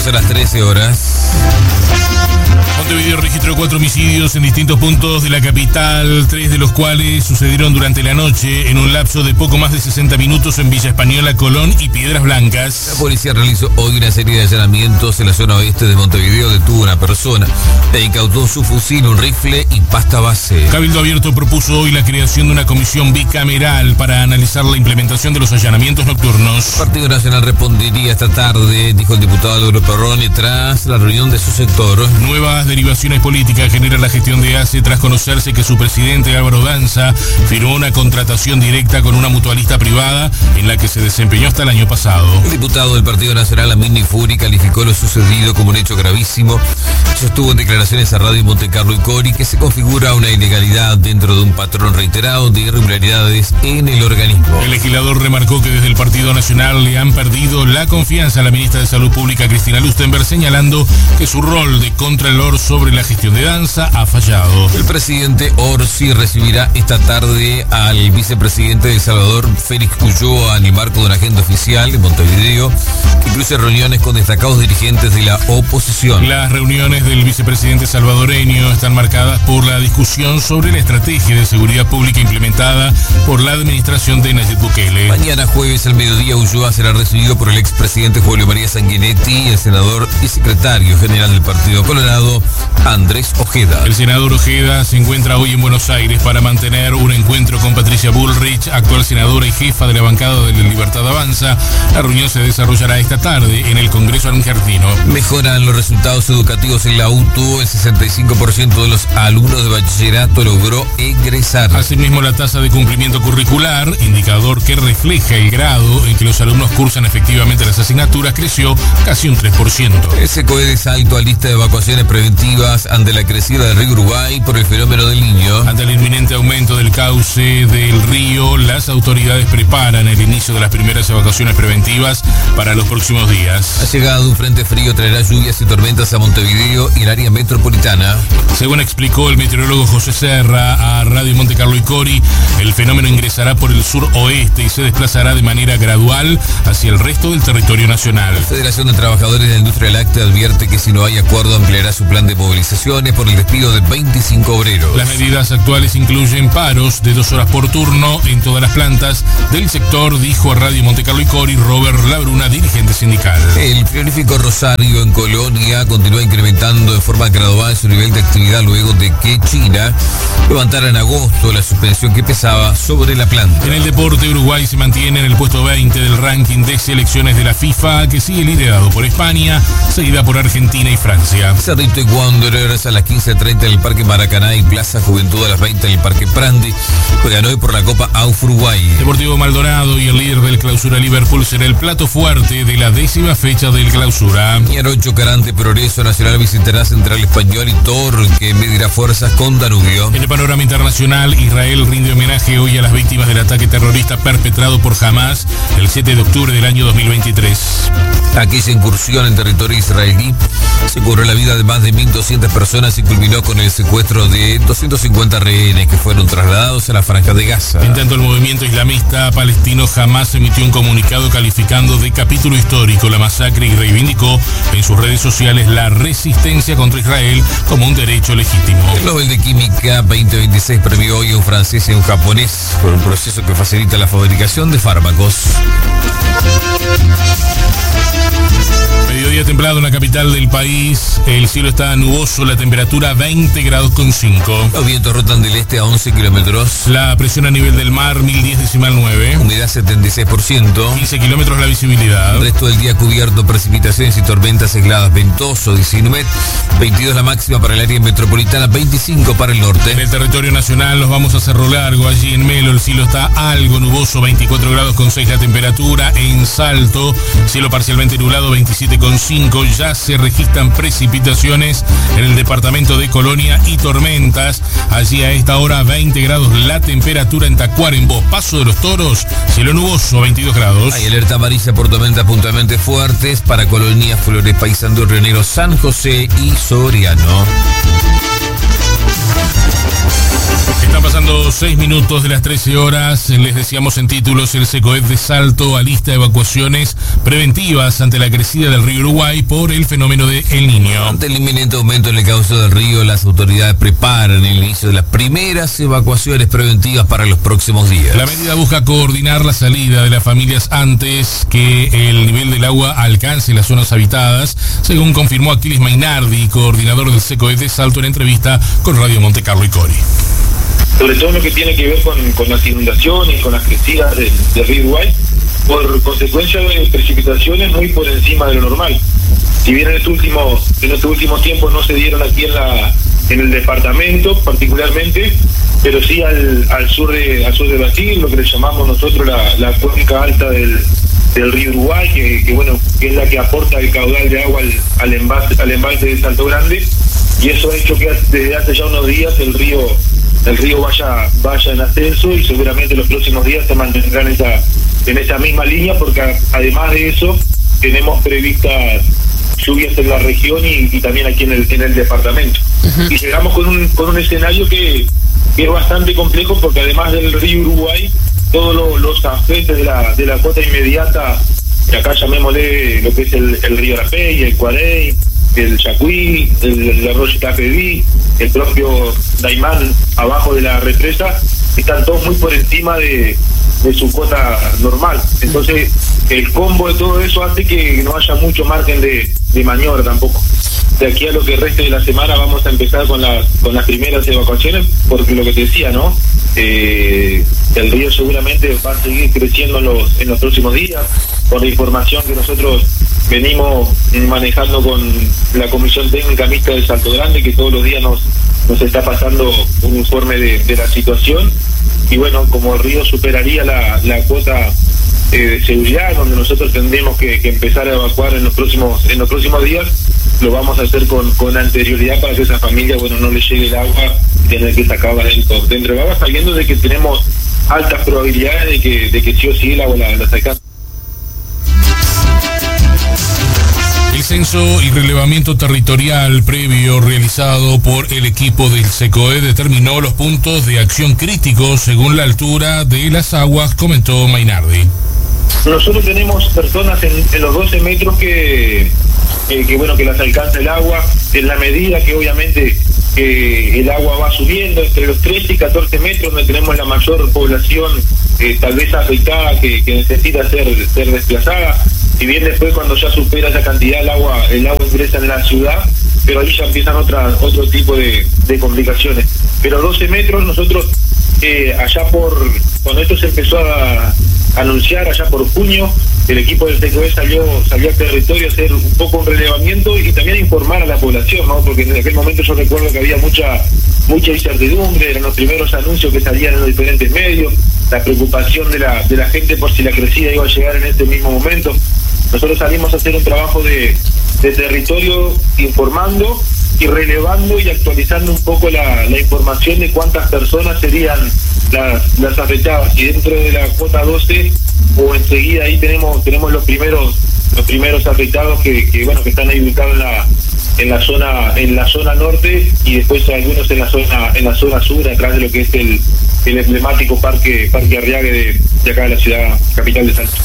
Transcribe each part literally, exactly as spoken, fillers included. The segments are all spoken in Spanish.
a las trece horas. Montevideo registró cuatro homicidios en distintos puntos de la capital, tres de los cuales sucedieron durante la noche en un lapso de poco más de sesenta minutos en Villa Española, Colón y Piedras Blancas. La policía realizó hoy una serie de allanamientos en la zona oeste de Montevideo. Detuvo una persona e incautó su fusil, un rifle y pasta base. Cabildo Abierto propuso hoy la creación de una comisión bicameral para analizar la implementación de los allanamientos nocturnos. El Partido Nacional respondería esta tarde, dijo el diputado Álvaro Perrone, tras la reunión de su sector. Nuevas derivaciones políticas genera la gestión de A C E tras conocerse que su presidente Álvaro Danza firmó una contratación directa con una mutualista privada en la que se desempeñó hasta el año pasado. El diputado del Partido Nacional, Amini Furi, calificó lo sucedido como un hecho gravísimo. Sostuvo en declaraciones a Radio Montecarlo y Cori que se configura una ilegalidad dentro de un patrón reiterado de irregularidades en el organismo. El legislador remarcó que desde el Partido Nacional le han perdido la confianza a la ministra de Salud Pública, Cristina Lustenberg, señalando que su rol de contralor sobre la gestión de Danza ha fallado. El presidente Orsi recibirá esta tarde al vicepresidente de El Salvador, Félix Ulloa, en el marco de una agenda oficial en Montevideo, que incluye reuniones con destacados dirigentes de la oposición. Las reuniones del vicepresidente salvadoreño están marcadas por la discusión sobre la estrategia de seguridad pública implementada por la administración de Nayib Bukele. Mañana jueves al mediodía, Ulloa será recibido por el expresidente Julio María Sanguinetti, el senador y secretario general del Partido Colorado, Andrés Ojeda. El senador Ojeda se encuentra hoy en Buenos Aires para mantener un encuentro con Patricia Bullrich, actual senadora y jefa de la bancada de la Libertad Avanza. La reunión se desarrollará esta tarde en el Congreso Argentino. Mejoran los resultados educativos en la U T U. El sesenta y cinco por ciento de los alumnos de bachillerato logró egresar. Asimismo, la tasa de cumplimiento curricular, indicador que refleja el grado en que los alumnos cursan efectivamente las asignaturas, creció casi un tres por ciento. El SECOE de Salto a lista de evacuaciones preventivas ante la crecida del río Uruguay por el fenómeno del Niño. Ante el inminente aumento del cauce del río, las autoridades preparan el inicio de las primeras evacuaciones preventivas para los próximos días. Ha llegado un frente frío, traerá lluvias y tormentas a Montevideo y el área metropolitana. Según explicó el meteorólogo José Serra a Radio Montecarlo y Cori, el fenómeno ingresará por el sur oeste y se desplazará de manera gradual hacia el resto del territorio nacional. La Federación de Trabajadores de la Industria Láctea advierte que si no hay acuerdo ampliará su plan de movilizaciones por el despido de veinticinco obreros. Las medidas actuales incluyen paros de dos horas por turno en todas las plantas del sector, dijo a Radio Montecarlo y Cori Robert Labruna, dirigente sindical. El frigorífico Rosario en Colonia continúa incrementando en forma gradual su nivel de actividad luego de que China levantara en agosto la suspensión que pesaba sobre la planta. En el deporte, Uruguay se mantiene en el puesto veinte del ranking de selecciones de la FIFA, que sigue liderado por España, seguida por Argentina y Francia. Cerrito y Wanderers a las quince treinta en el Parque Maracaná y Plaza Juventud a las veinte en el Parque Prandi. Juegan hoy por la Copa A U F Uruguay. Deportivo Maldonado y el líder del Clausura Liverpool será el plato fuerte de la décima fecha del Clausura. Mañana Chocarante, Progreso Nacional visitará Central Español y Torque medirá fuerzas con Danubio. En el panorama internacional, Israel rinde homenaje hoy a las víctimas del ataque terrorista perpetrado por Hamas el siete de octubre del año dos mil veintitrés. Aquella incursión en territorio israelí se cobró la vida de más de mil doscientas personas y culminó con el secuestro de doscientos cincuenta rehenes que fueron trasladados a la Franja de Gaza. En tanto, el movimiento islamista palestino Hamas emitió un comunicado calificando de capítulo histórico la masacre y reivindicó en sus redes sociales la resistencia contra Israel como un derecho legítimo. El Nobel de Química veinte veintiséis premió hoy a un francés y a un japonés por un proceso que facilita la fabricación de fármacos. Mediodía templado en la capital del país, el cielo está nuboso, la temperatura veinte grados con cinco. Los vientos rotan del este a once kilómetros. La presión a nivel del mar, mil diez decimal nueve. Humedad setenta y seis por ciento. quince kilómetros la visibilidad. El resto del día cubierto, precipitaciones y tormentas aisladas, ventoso, diecinueve, veintidós la máxima para el área metropolitana, veinticinco para el norte. En el territorio nacional nos vamos a Cerro Largo, allí en Melo el cielo está algo nuboso, veinticuatro grados con seis la temperatura. En Salto, cielo parcialmente nublado, veintisiete con cinco. Ya se registran precipitaciones en el departamento de Colonia y tormentas. Allí a esta hora veinte grados la temperatura. En Tacuarembó, Paso de los Toros, cielo nuboso, veintidós grados. Hay alerta amarilla por tormentas puntualmente fuertes para Colonia, Flores, Paysandú, Río Negro, San José y Soriano. Están pasando seis minutos de las trece horas. Les decíamos en títulos: el SECOED de Salto alista evacuaciones preventivas ante la crecida del río Uruguay por el fenómeno de El Niño. Ante el inminente aumento en el cauce del río, las autoridades preparan el inicio de las primeras evacuaciones preventivas para los próximos días. La medida busca coordinar la salida de las familias antes que el nivel del agua alcance las zonas habitadas, según confirmó Aquiles Mainardi, coordinador del SECOED de Salto, en entrevista con Radio Montecarlo y Cori. Sobre todo lo que tiene que ver con, con las inundaciones, con las crecidas del, del río Uruguay, por consecuencia de precipitaciones muy por encima de lo normal. Si bien en estos últimos, en estos últimos tiempos no se dieron aquí en la en el departamento particularmente, pero sí al, al sur de al sur de Brasil, lo que le llamamos nosotros la, la cuenca alta del, del río Uruguay, que, que bueno, que es la que aporta el caudal de agua al, al embalse, al embalse de Salto Grande, y eso ha hecho que desde hace ya unos días el río el río vaya vaya en ascenso, y seguramente los próximos días se mantendrán esa, en esa misma línea, porque a, además de eso tenemos previstas lluvias en la región y, y también aquí en el en el departamento. Uh-huh. Y llegamos con un con un escenario que, que es bastante complejo, porque además del río Uruguay, todos los, los afluentes de la de la cuota inmediata, que acá llamémosle lo que es el, el río Arapey, el Cuarey, el Chacuí, el, el arroyo Itapeví, el propio Daimán abajo de la represa, están todos muy por encima de, de su cuota normal. Entonces el combo de todo eso hace que no haya mucho margen de, de maniobra tampoco. De aquí a lo que reste de la semana vamos a empezar con las con las primeras evacuaciones, porque lo que te decía, ¿no? Eh, el río seguramente va a seguir creciendo en los en los próximos días, por la información que nosotros venimos manejando con la Comisión Técnica Mixta de Salto Grande, que todos los días nos nos está pasando un informe de, de la situación. Y bueno, como el río superaría la, la cuota eh, de seguridad, donde nosotros tendremos que, que empezar a evacuar en los próximos en los próximos días, lo vamos a hacer con, con anterioridad para que esa familia, bueno, no le llegue el agua y tener que sacarla dentro, dentro del agua, sabiendo de que tenemos altas probabilidades de que, de que sí o sí el agua la, la sacamos. El censo y relevamiento territorial previo realizado por el equipo del SECOED determinó los puntos de acción críticos según la altura de las aguas, comentó Mainardi. Nosotros tenemos personas en, en los doce metros que, eh, que bueno que las alcanza el agua, en la medida que obviamente eh, el agua va subiendo entre los trece y catorce metros, donde tenemos la mayor población eh, tal vez afectada, que, que necesita ser, ser desplazada. Si bien después, cuando ya supera esa cantidad, el agua el agua ingresa en la ciudad, pero ahí ya empiezan otras otro tipo de, de complicaciones. Pero doce metros, nosotros eh, allá por, cuando esto se empezó a anunciar, allá por junio, el equipo del SECOED salió salió al territorio a hacer un poco un relevamiento y también a informar a la población, ¿no? Porque en aquel momento yo recuerdo que había mucha mucha incertidumbre, eran los primeros anuncios que salían en los diferentes medios, la preocupación de la de la gente por si la crecida iba a llegar en este mismo momento. Nosotros salimos a hacer un trabajo de, de territorio, informando y relevando y actualizando un poco la, la información de cuántas personas serían las, las afectadas. Y dentro de la cuota doce, o enseguida ahí tenemos tenemos los primeros los primeros afectados que, que bueno que están ahí ubicados en la en la zona en la zona norte, y después algunos en la zona en la zona sur, atrás de lo que es el, el emblemático parque parque Arriague de, de acá de la ciudad capital de Salto.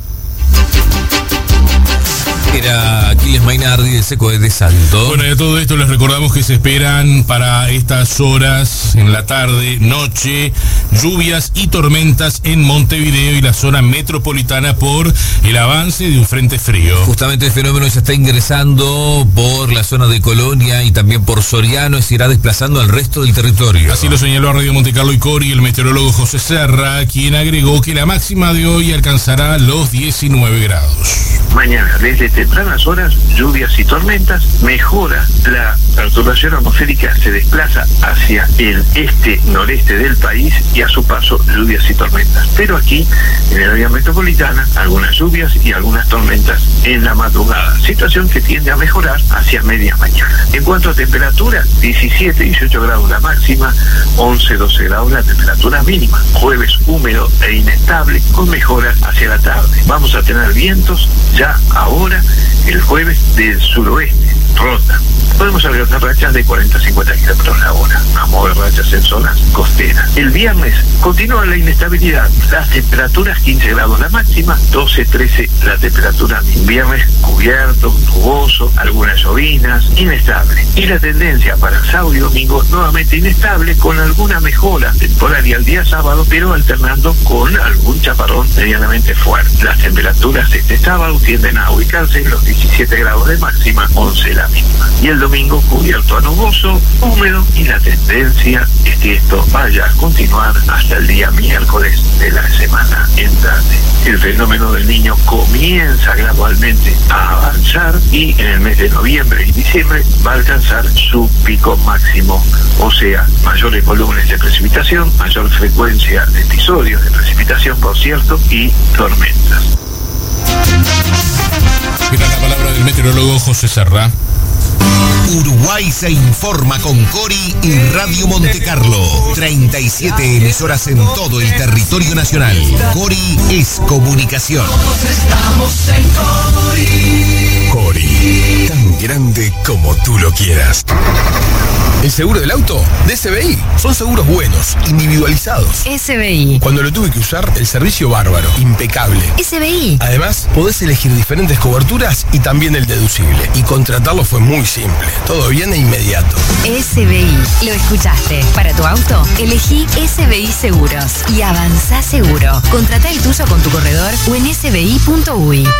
Era Aquiles Mainardi de SECOED de Salto. Bueno, y a todo esto les recordamos que se esperan para estas horas, en la tarde, noche, lluvias y tormentas en Montevideo y la zona metropolitana por el avance de un frente frío. Justamente el fenómeno ya está ingresando por la zona de Colonia y también por Soriano, y se irá desplazando al resto del territorio. Así lo señaló a Radio Montecarlo y Cori el meteorólogo José Serra, quien agregó que la máxima de hoy alcanzará los diecinueve grados. Mañana, desde tempranas horas, lluvias y tormentas, mejora la perturbación atmosférica, se desplaza hacia el este-noreste del país y a su paso lluvias y tormentas. Pero aquí, en el área metropolitana, algunas lluvias y algunas tormentas en la madrugada, situación que tiende a mejorar hacia media mañana. En cuanto a temperatura, diecisiete, dieciocho grados la máxima, once, doce grados la temperatura mínima. Jueves húmedo e inestable, con mejora hacia la tarde. Vamos a tener vientos ya ahora el jueves del suroeste, ronda. Podemos alcanzar rachas de cuarenta a cincuenta kilómetros la hora, a mover rachas en zonas costeras. El viernes continúa la inestabilidad. Las temperaturas quince grados la máxima, doce, trece la temperatura. Viernes cubierto, nuboso, algunas llovinas, inestable. Y la tendencia para sábado y domingo nuevamente inestable, con alguna mejora temporaria el día sábado, pero alternando con algún chaparrón medianamente fuerte. Las temperaturas este sábado tienden a ubicarse en los diecisiete grados de máxima, once la mínima. Y el domingo cubierto a nuboso, húmedo, y la tendencia es que esto vaya a continuar hasta el día miércoles de la semana entrante. El fenómeno del Niño comienza gradualmente a avanzar y en el mes de noviembre y diciembre va a alcanzar su pico máximo, o sea, mayores volúmenes de precipitación, mayor frecuencia de episodios de precipitación, por cierto, y tormentas. Mira la palabra del meteorólogo José Serra. Uruguay se informa con Cori y Radio Monte Carlo. treinta y siete emisoras en todo el territorio nacional. Cori es comunicación. Estamos en Cori. Cori, tan grande como tú lo quieras. El seguro del auto de S B I. Son seguros buenos, individualizados. S B I. Cuando lo tuve que usar, el servicio bárbaro, impecable. S B I. Además, podés elegir diferentes coberturas y también el deducible. Y contratarlo fue muy simple. Todo bien e inmediato. S B I. Lo escuchaste. Para tu auto, elegí S B I Seguros y avanzá seguro. Contratá el tuyo con tu corredor o en s b i punto u i.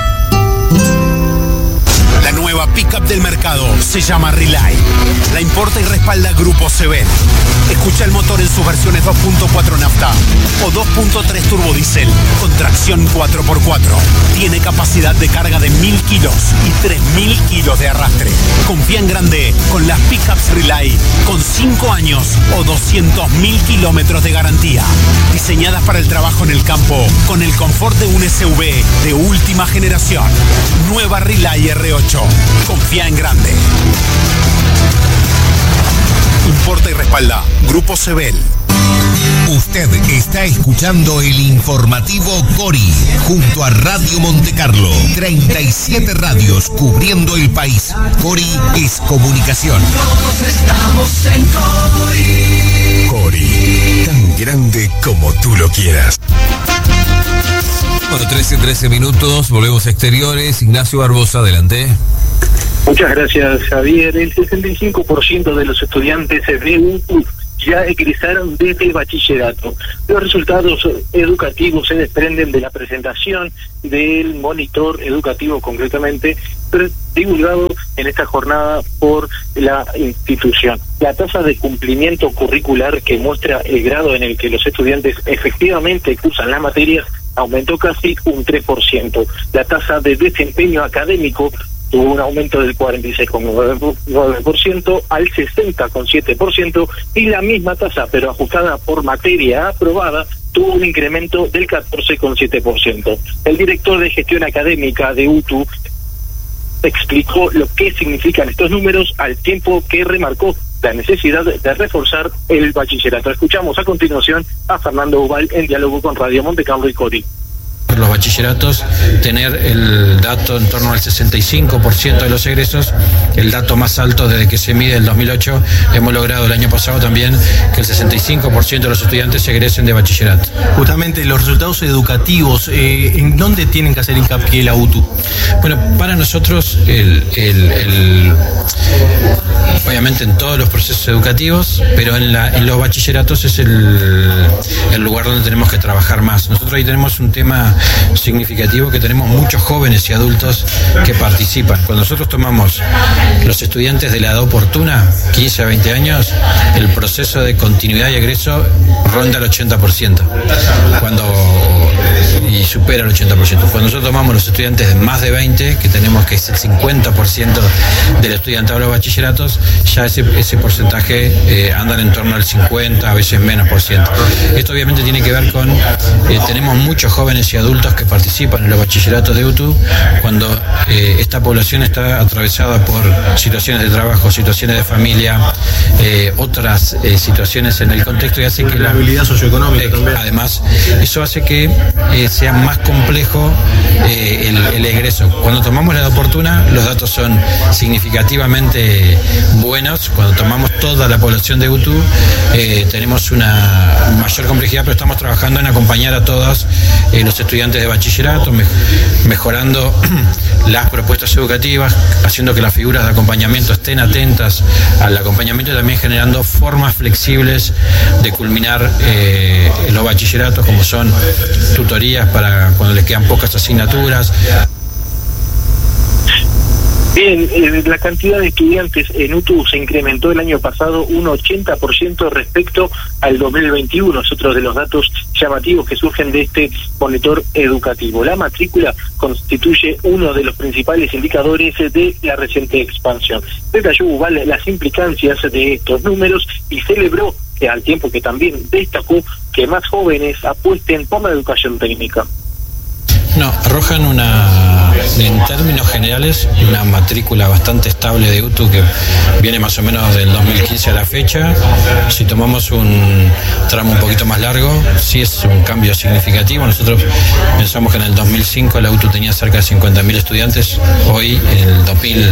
La nueva pickup del mercado se llama Relay. La importa y respalda Grupo Sebel. Escucha el motor en sus versiones dos punto cuatro nafta o dos punto tres turbodiesel con tracción cuatro por cuatro. Tiene capacidad de carga de mil kilos y tres mil kilos de arrastre. Confía en grande con las pickups Relay con cinco años o doscientos mil kilómetros de garantía. Diseñadas para el trabajo en el campo con el confort de un S U V de última generación. Nueva Relay R ocho. Confía en grande. Importa y respalda Grupo Sebel. Usted está escuchando el informativo Cori junto a Radio Monte Carlo. treinta y siete radios cubriendo el país. Cori es comunicación. Todos estamos en Cori. Cori, tan grande como tú lo quieras. Bueno, trece, trece minutos, volvemos a exteriores. Ignacio Barbosa, adelante. Muchas gracias, Javier. El sesenta y cinco por ciento de los estudiantes de U T U ya egresaron desde el bachillerato. Los resultados educativos se desprenden de la presentación del monitor educativo, concretamente divulgado en esta jornada por la institución. La tasa de cumplimiento curricular, que muestra el grado en el que los estudiantes efectivamente cursan las materias, aumentó casi un tres por ciento. La tasa de desempeño académico tuvo un aumento del cuarenta y seis coma nueve por ciento al sesenta coma siete por ciento y la misma tasa, pero ajustada por materia aprobada, tuvo un incremento del catorce coma siete por ciento. El director de gestión académica de U T U explicó lo que significan estos números, al tiempo que remarcó la necesidad de reforzar el bachillerato. Escuchamos a continuación a Fernando Ubal en diálogo con Radio Monte Carlo y Cori. Los bachilleratos, tener el dato en torno al sesenta y cinco por ciento de los egresos, el dato más alto desde que se mide el dos mil ocho. Hemos logrado el año pasado también que el sesenta y cinco por ciento de los estudiantes se egresen de bachillerato. Justamente los resultados educativos, eh, ¿en dónde tienen que hacer hincapié la U T U? Bueno, para nosotros, el, el, el, obviamente en todos los procesos educativos, pero en, la, en los bachilleratos es el, el lugar donde tenemos que trabajar más. Nosotros ahí tenemos un tema significativo, que tenemos muchos jóvenes y adultos que participan. Cuando nosotros tomamos los estudiantes de la edad oportuna, quince a veinte años, el proceso de continuidad y egreso ronda el ochenta por ciento cuando y supera el ochenta por ciento. Cuando nosotros tomamos los estudiantes de más de veinte, que tenemos que es el cincuenta por ciento del estudiantado de los bachilleratos, ya ese, ese porcentaje eh, andan en torno al cincuenta, a veces menos por ciento. Esto obviamente tiene que ver con, eh, tenemos muchos jóvenes y adultos adultos que participan en los bachilleratos de U T U, cuando eh, esta población está atravesada por situaciones de trabajo, situaciones de familia, eh, otras eh, situaciones en el contexto, y hace que la habilidad socioeconómica eh, también. Además, eso hace que eh, sea más complejo eh, el, el egreso. Cuando tomamos la edad oportuna, los datos son significativamente buenos. Cuando tomamos toda la población de U T U, eh, tenemos una mayor complejidad, pero estamos trabajando en acompañar a todos eh, los estudiantes de bachillerato, me, mejorando las propuestas educativas, haciendo que las figuras de acompañamiento estén atentas al acompañamiento y también generando formas flexibles de culminar eh, los bachilleratos, como son tutorías para cuando les quedan pocas asignaturas. Bien, eh, la cantidad de estudiantes en U T U se incrementó el año pasado un ochenta por ciento respecto al dos mil veintiuno, es otro de los datos llamativos que surgen de este monitor educativo. La matrícula constituye uno de los principales indicadores de la reciente expansión. Detalló Ubal las implicancias de estos números y celebró que, al tiempo que también destacó que más jóvenes apuesten por la educación técnica. No, arrojan una, en términos generales, una matrícula bastante estable de U T U que viene más o menos del dos mil quince a la fecha. Si tomamos un tramo un poquito más largo, sí es un cambio significativo. Nosotros pensamos que en el dos mil cinco la U T U tenía cerca de cincuenta mil estudiantes. Hoy, en el dos mil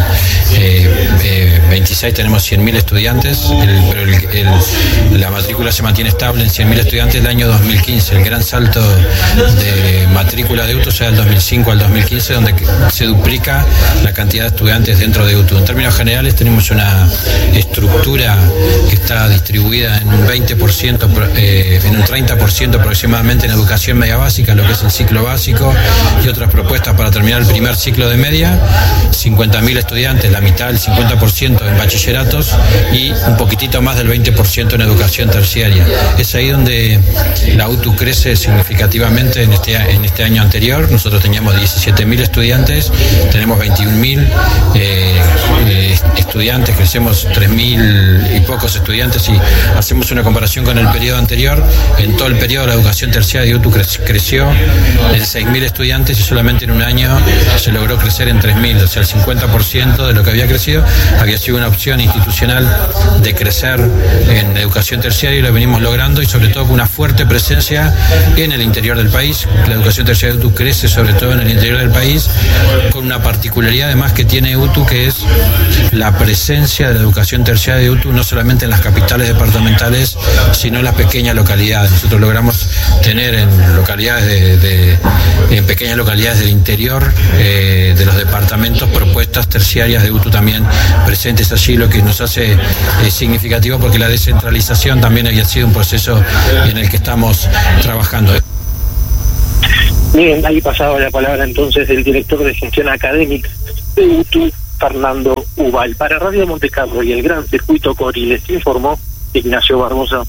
veintiséis, tenemos cien mil estudiantes, el, pero el, el, la matrícula se mantiene estable en cien mil estudiantes del año dos mil quince. El gran salto de matrícula de U T U sea del dos mil cinco al dos mil quince, donde se duplica la cantidad de estudiantes dentro de U T U. En términos generales tenemos una estructura que está distribuida en un veinte por ciento, eh, en un treinta por ciento aproximadamente en educación media básica, lo que es el ciclo básico, y otras propuestas para terminar el primer ciclo de media, cincuenta mil estudiantes, la mitad, el cincuenta por ciento en bachilleratos y un poquitito más del veinte por ciento en educación terciaria. Es ahí donde la U T U crece significativamente en este, en este año anterior. Nosotros teníamos diecisiete mil estudiantes, tenemos veintiún mil eh, eh, estudiantes, crecemos tres mil y pocos estudiantes, y hacemos una comparación con el periodo anterior. En todo el periodo la educación terciaria de U T U cre- creció en seis mil estudiantes y solamente en un año se logró crecer en tres mil, o sea, el cincuenta por ciento de lo que había crecido había sido una opción institucional de crecer en educación terciaria, y lo venimos logrando, y sobre todo con una fuerte presencia en el interior del país. La educación terciaria de U T U crece sobre todo en el interior del país, con una particularidad además que tiene U T U, que es la presencia de la educación terciaria de U T U no solamente en las capitales departamentales, sino en las pequeñas localidades. Nosotros logramos tener en localidades de, de en pequeñas localidades del interior eh, de los departamentos propuestas terciarias de U T U también presentes allí, lo que nos hace eh, significativo, porque la descentralización también había sido un proceso en el que estamos trabajando. Bien, ahí pasaba la palabra entonces del director de gestión académica de U T U, Fernando Ubal. Para Radio Montecarlo y el Gran Circuito Cori les informó Ignacio Barbosa.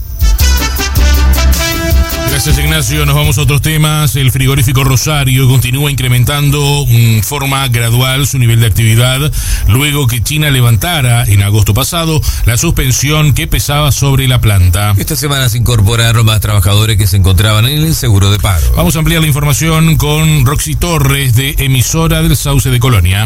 Gracias, Ignacio. Nos vamos a otros temas. El frigorífico Rosario continúa incrementando en forma gradual su nivel de actividad luego que China levantara en agosto pasado la suspensión que pesaba sobre la planta. Esta semana se incorporaron más trabajadores que se encontraban en el seguro de paro. Vamos a ampliar la información con Roxy Torres, de Emisora del Sauce de Colonia.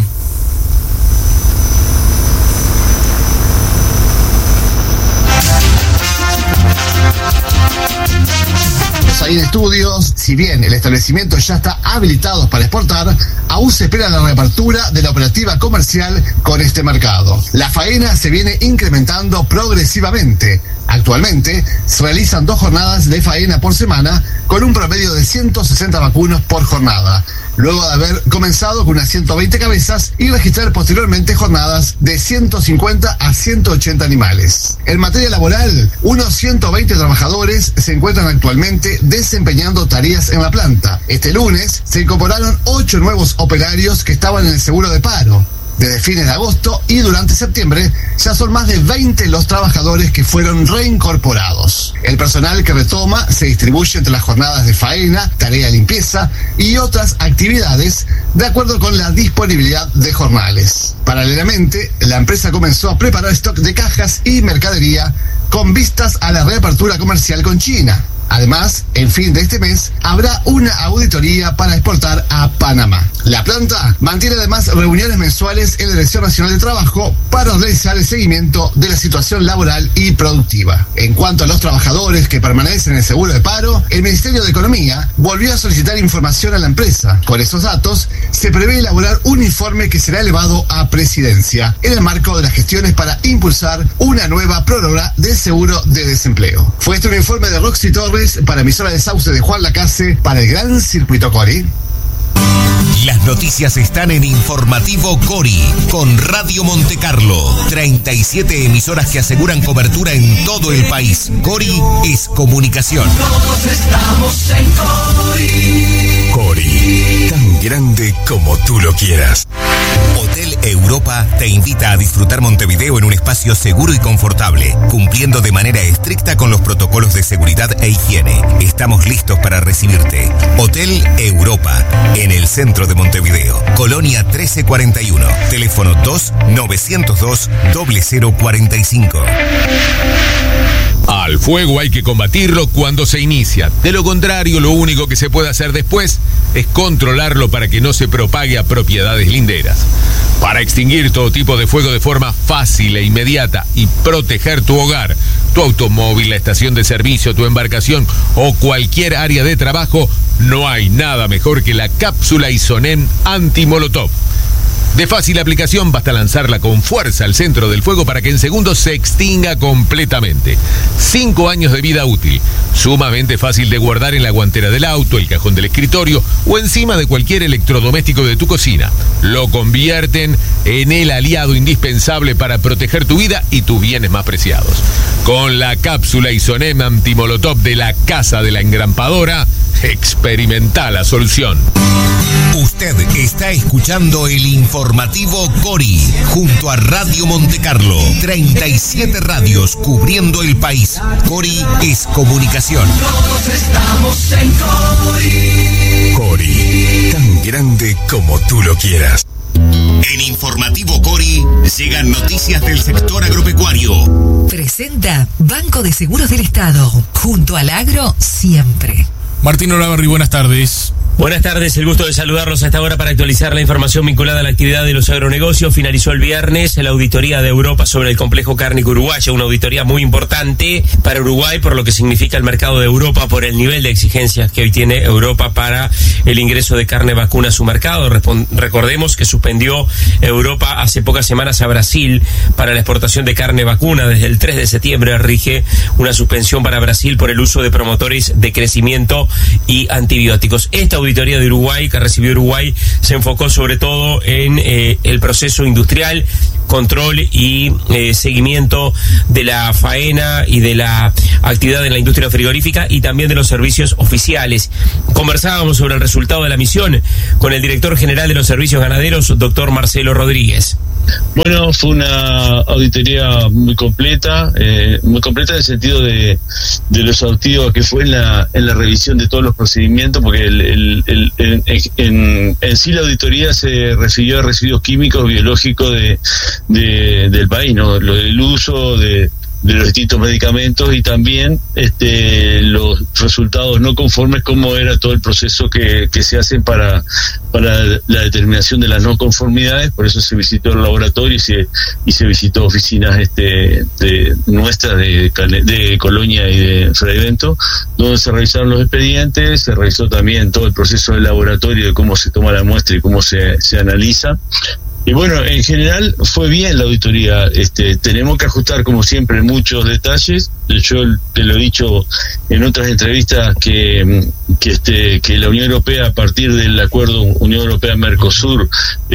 Ahí en estudios, si bien el establecimiento ya está habilitado para exportar, aún se espera la reapertura de la operativa comercial con este mercado. La faena se viene incrementando progresivamente. Actualmente se realizan dos jornadas de faena por semana con un promedio de ciento sesenta vacunos por jornada, luego de haber comenzado con unas ciento veinte cabezas y registrar posteriormente jornadas de ciento cincuenta a ciento ochenta animales. En materia laboral, unos ciento veinte trabajadores se encuentran actualmente desempeñando tareas en la planta. Este lunes se incorporaron ocho nuevos operarios que estaban en el seguro de paro. Desde fines de agosto y durante septiembre ya son más de veinte los trabajadores que fueron reincorporados. El personal que retoma se distribuye entre las jornadas de faena, tarea de limpieza y otras actividades de acuerdo con la disponibilidad de jornales. Paralelamente, la empresa comenzó a preparar stock de cajas y mercadería con vistas a la reapertura comercial con China. Además, en fin de este mes, habrá una auditoría para exportar a Panamá. La planta mantiene además reuniones mensuales en la Dirección Nacional de Trabajo para realizar el seguimiento de la situación laboral y productiva. En cuanto a los trabajadores que permanecen en el seguro de paro, el Ministerio de Economía volvió a solicitar información a la empresa. Con esos datos, se prevé elaborar un informe que será elevado a Presidencia en el marco de las gestiones para impulsar una nueva prórroga del seguro de desempleo. Fue este un informe de Roxy Torres para emisora de Sauce de Juan Lacase para el Gran Circuito Cori. Las noticias están en Informativo Cori, con Radio Montecarlo. treinta y siete emisoras que aseguran cobertura en todo el país. Cori es comunicación. Todos estamos en Cori. Cori, tan grande como tú lo quieras. Hotel Europa te invita a disfrutar Montevideo en un espacio seguro y confortable, cumpliendo de manera estricta con los protocolos de seguridad e higiene. Estamos listos para recibirte. Hotel Europa, en el centro de Montevideo, Colonia trece cuarenta y uno, teléfono dos novecientos dos cero cero cuarenta y cinco. Al fuego hay que combatirlo cuando se inicia. De lo contrario, lo único que se puede hacer después es controlarlo para que no se propague a propiedades linderas. Para extinguir todo tipo de fuego de forma fácil e inmediata y proteger tu hogar, tu automóvil, la estación de servicio, tu embarcación o cualquier área de trabajo, no hay nada mejor que la cápsula Isonem anti-molotov. De fácil aplicación, basta lanzarla con fuerza al centro del fuego para que en segundos se extinga completamente. Cinco años de vida útil, sumamente fácil de guardar en la guantera del auto, el cajón del escritorio o encima de cualquier electrodoméstico de tu cocina. Lo convierten en el aliado indispensable para proteger tu vida y tus bienes más preciados. Con la cápsula Isonem antimolotov de la Casa de la Engrampadora, experimenta la solución. Usted está escuchando el informativo Cori junto a Radio Montecarlo. treinta y siete radios cubriendo el país. Cori es comunicación. Todos estamos en Cori. Cori, tan grande como tú lo quieras. En Informativo Cori llegan noticias del sector agropecuario. Presenta Banco de Seguros del Estado. Junto al agro, siempre. Martín Olavarri, buenas tardes. Buenas tardes, el gusto de saludarlos a esta hora para actualizar la información vinculada a la actividad de los agronegocios. Finalizó el viernes la auditoría de Europa sobre el complejo cárnico uruguayo, una auditoría muy importante para Uruguay por lo que significa el mercado de Europa, por el nivel de exigencias que hoy tiene Europa para el ingreso de carne vacuna a su mercado. Respon- recordemos que suspendió Europa hace pocas semanas a Brasil para la exportación de carne vacuna. Desde el tres de septiembre rige una suspensión para Brasil por el uso de promotores de crecimiento y antibióticos. Esta auditoría de Uruguay, que recibió Uruguay, se enfocó sobre todo en eh, el proceso industrial, control y eh, seguimiento de la faena y de la actividad en la industria frigorífica y también de los servicios oficiales. Conversábamos sobre el resultado de la misión con el director general de los servicios ganaderos, doctor Marcelo Rodríguez. Bueno, fue una auditoría muy completa, eh, muy completa en el sentido de, de lo exhaustivo que fue en la, en la revisión de todos los procedimientos, porque el, el, el, el, en, en sí la auditoría se refirió a residuos químicos, biológicos de, de, del país, ¿no? Lo del uso de de los distintos medicamentos y también este los resultados no conformes, como era todo el proceso que, que se hace para para la determinación de las no conformidades. Por eso se visitó el laboratorio y se y se visitó oficinas este de nuestras de, de Colonia y de Freivento, donde se revisaron los expedientes, se revisó también todo el proceso del laboratorio, de cómo se toma la muestra y cómo se, se analiza. Y bueno, en general fue bien la auditoría. Este, tenemos que ajustar, como siempre, muchos detalles. Yo te lo he dicho en otras entrevistas que que este que la Unión Europea, a partir del acuerdo Unión Europea-Mercosur,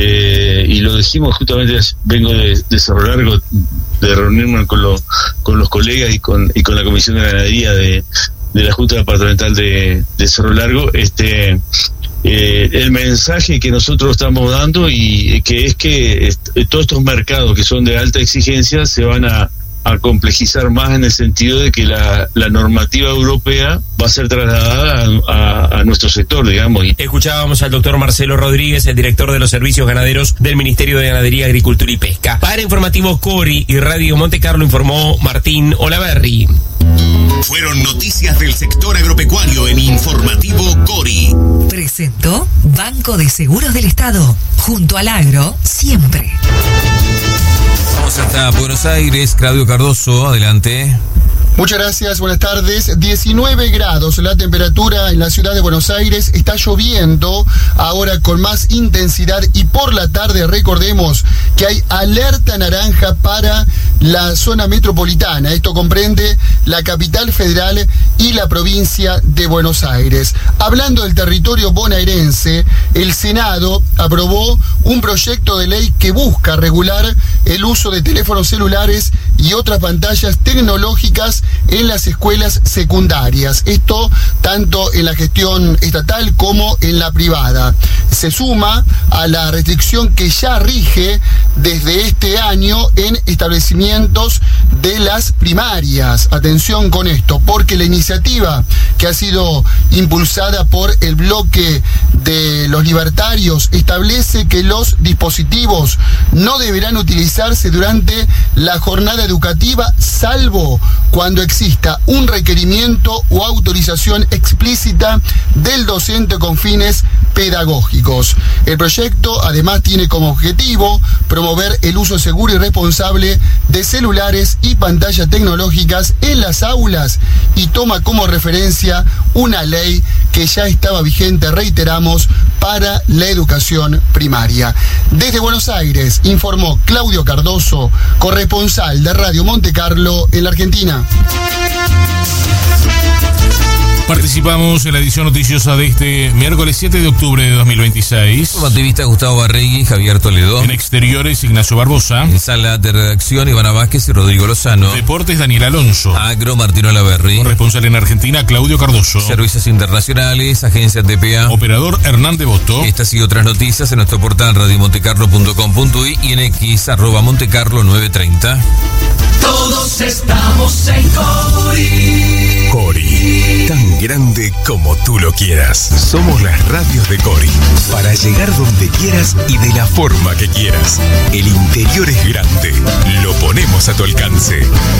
eh, y lo dijimos justamente, vengo de, de Cerro Largo, de reunirme con los con los colegas y con y con la Comisión de Ganadería de de la Junta Departamental de, de Cerro Largo, este Eh, el mensaje que nosotros estamos dando, y que es que est- todos estos mercados que son de alta exigencia se van a, a complejizar más, en el sentido de que la, la normativa europea va a ser trasladada a, a, a nuestro sector, digamos. Escuchábamos al doctor Marcelo Rodríguez, el director de los servicios ganaderos del Ministerio de Ganadería, Agricultura y Pesca. Para Informativo Cori y Radio Montecarlo informó Martín Olavarri. Fueron noticias del sector agropecuario en Informativo Cori. Presentó Banco de Seguros del Estado. Junto al agro, siempre. Vamos hasta Buenos Aires. Claudio Cardoso, adelante. Muchas gracias, buenas tardes. diecinueve grados la temperatura en la ciudad de Buenos Aires. Está lloviendo ahora con más intensidad y por la tarde recordemos que hay alerta naranja para la zona metropolitana. Esto comprende la capital federal y la provincia de Buenos Aires. Hablando del territorio bonaerense, el Senado aprobó un proyecto de ley que busca regular el uso de teléfonos celulares y otras pantallas tecnológicas en las escuelas secundarias. Esto tanto en la gestión estatal como en la privada. Se suma a la restricción que ya rige desde este año en establecimientos de las primarias. Atención con esto, porque la iniciativa que ha sido impulsada por el bloque de los libertarios establece que los dispositivos no deberán utilizarse durante la jornada educativa, salvo cuando exista un requerimiento o autorización explícita del docente con fines pedagógicos. El proyecto además tiene como objetivo promover el uso seguro y responsable de celulares y pantallas tecnológicas en las aulas y toma como referencia una ley que ya estaba vigente, reiteramos, para la educación primaria. Desde Buenos Aires informó Claudio Cardoso, corresponsal de Radio Monte Carlo en la Argentina. Participamos en la edición noticiosa de este miércoles siete de octubre de dos mil veintiséis. Como activista Gustavo Barregui y Javier Toledo. En exteriores, Ignacio Barbosa. En sala de redacción, Ivana Vázquez y Rodrigo Lozano. Deportes, Daniel Alonso. Agro, Martino Laverri. Corresponsal en Argentina, Claudio Cardoso. Servicios internacionales, Agencia T P A. Operador, Hernán Devoto. Estas y otras noticias en nuestro portal radio montecarlo punto com punto uy y en X, arroba montecarlo nueve treinta. Todos estamos en Cori. Cori, tan grande como tú lo quieras. Somos las radios de Cori, para llegar donde quieras y de la forma que quieras. El interior es grande, lo ponemos a tu alcance.